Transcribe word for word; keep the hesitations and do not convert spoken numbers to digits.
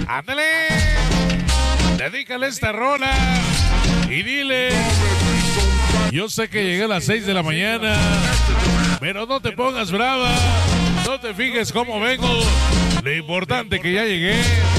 Ándale. Dedícale esta rola y dile: yo sé que llegué a las seis de la mañana, pero no te pongas brava, no te fijes cómo vengo, lo importante que ya llegué.